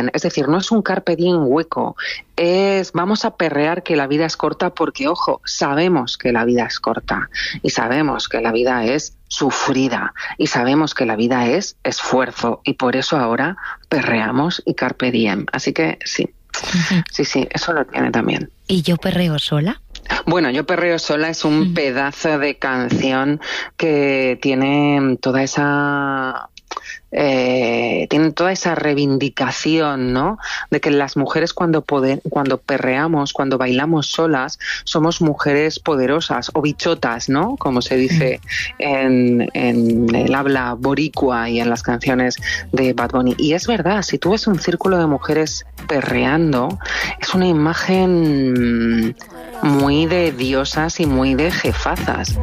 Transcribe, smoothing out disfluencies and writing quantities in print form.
diem, es decir, no es un carpe diem hueco, es vamos a perrear que la vida es corta porque, ojo, sabemos que la vida es corta y sabemos que la vida es sufrida y sabemos que la vida es esfuerzo y por eso ahora perreamos y carpe diem. Así que sí, sí, eso lo tiene también. ¿Y yo perreo sola? Bueno, Yo perreo sola es un pedazo de canción que tiene toda esa reivindicación, ¿no? De que las mujeres cuando perreamos, cuando bailamos solas, somos mujeres poderosas o bichotas, ¿no? Como se dice en el habla boricua y en las canciones de Bad Bunny. Y es verdad, si tú ves un círculo de mujeres perreando, es una imagen muy de diosas y muy de jefazas.